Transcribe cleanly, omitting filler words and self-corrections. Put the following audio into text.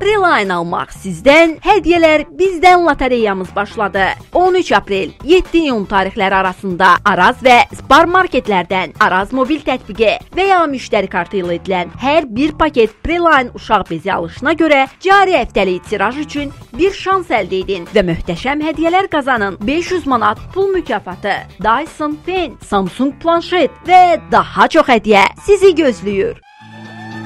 Preline almaq sizdən, hədiyyələr bizdən lotereyamız başladı. 13 aprel, 7 iyun tarixləri arasında Araz və Spar marketlərdən Araz mobil tətbiqi və ya müştəri kartı ilə edilən hər bir paket Preline uşaq bezi alışına görə cari həftəlik tiraj üçün bir şans əldə edin və möhtəşəm hədiyyələr qazanın. 500 manat pul mükafatı, Dyson Pen, Samsung planşet və daha çox hədiyyə sizi gözləyir.